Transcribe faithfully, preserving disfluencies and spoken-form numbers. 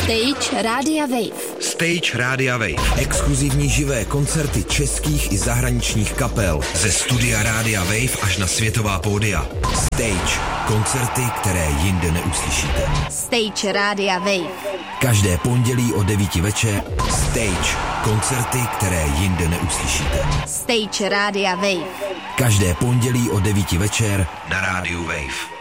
Stage Rádia Wave. Stage Rádia Wave. Exkluzivní živé koncerty českých i zahraničních kapel. Ze studia Rádia Wave až na světová pódia. Stage. Koncerty, které jinde neuslyšíte. Stage Rádia Wave. Každé pondělí o devíti večer. Stage. Koncerty, které jinde neuslyšíte. Stage Rádia Wave. Každé pondělí o devíti večer na Rádiu Wave.